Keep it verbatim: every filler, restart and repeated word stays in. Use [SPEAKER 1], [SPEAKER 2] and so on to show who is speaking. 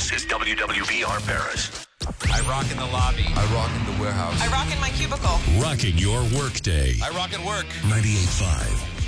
[SPEAKER 1] This is W W V R Paris.
[SPEAKER 2] I rock in the lobby.
[SPEAKER 3] I rock in the warehouse.
[SPEAKER 4] I rock in my cubicle.
[SPEAKER 5] Rocking your workday.
[SPEAKER 2] I rock at work.
[SPEAKER 5] ninety-eight point five